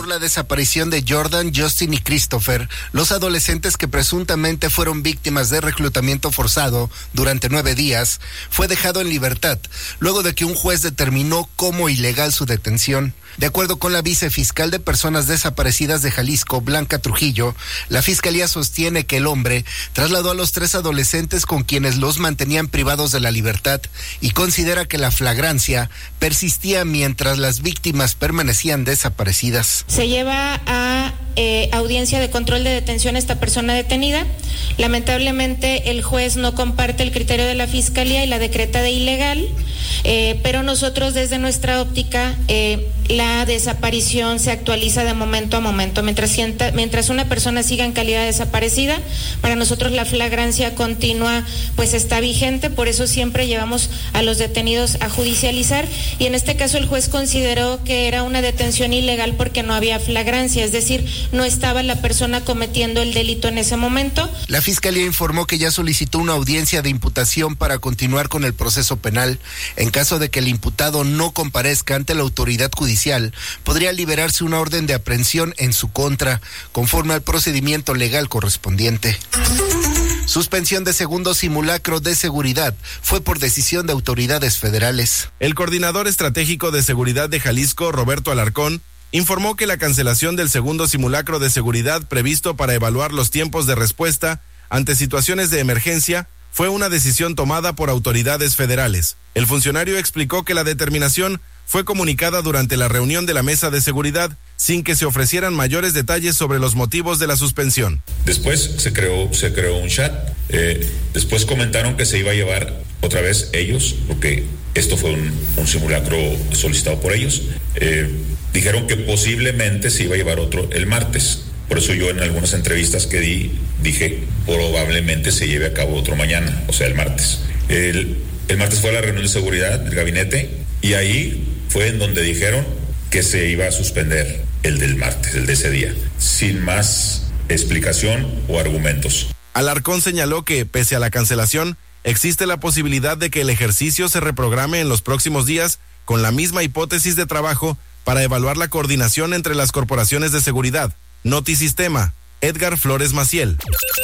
la desaparición de Jordan, Justin y Christopher, los adolescentes que presuntamente fueron víctimas de reclutamiento forzado durante 9 días, fue dejado en libertad, luego de que un juez determinó como ilegal su detención. De acuerdo con la vicefiscal de Personas Desaparecidas de Jalisco, Blanca Trujillo, la fiscalía sostiene que el hombre trasladó a los 3 adolescentes con quienes los mantenían privados de la libertad y considera que la flagrancia persistía mientras las víctimas permanecían desaparecidas. Se lleva a audiencia de control de detención a esta persona detenida. Lamentablemente el juez no comparte el criterio de la fiscalía y la decreta de ilegal, pero nosotros desde nuestra óptica la desaparición se actualiza de momento a momento. Mientras una persona siga en calidad de desaparecida, para nosotros la flagrancia continua pues está vigente, por eso siempre llevamos a los detenidos a judicializar, y en este caso el juez consideró que era una detención ilegal porque no había flagrancia, es decir, no estaba la persona cometiendo el delito en ese momento. La fiscalía informó que ya solicitó una audiencia de imputación para continuar con el proceso penal. En caso de que el imputado no comparezca ante la autoridad judicial, podría liberarse una orden de aprehensión en su contra, conforme al procedimiento legal correspondiente. Suspensión de segundo simulacro de seguridad fue por decisión de autoridades federales. El coordinador estratégico de seguridad de Jalisco, Roberto Alarcón, informó que la cancelación del segundo simulacro de seguridad previsto para evaluar los tiempos de respuesta ante situaciones de emergencia fue una decisión tomada por autoridades federales. El funcionario explicó que la determinación fue comunicada durante la reunión de la mesa de seguridad sin que se ofrecieran mayores detalles sobre los motivos de la suspensión. Después se creó un chat, después comentaron que se iba a llevar otra vez ellos, porque esto fue un simulacro solicitado por ellos, dijeron que posiblemente se iba a llevar otro el martes. Por eso yo en algunas entrevistas que dije probablemente se lleve a cabo otro mañana, o sea el martes. El martes fue la reunión de seguridad del gabinete y ahí fue en donde dijeron que se iba a suspender el del martes, el de ese día, sin más explicación o argumentos. Alarcón señaló que, pese a la cancelación, existe la posibilidad de que el ejercicio se reprograme en los próximos días con la misma hipótesis de trabajo para evaluar la coordinación entre las corporaciones de seguridad. Notisistema, Edgar Flores Maciel.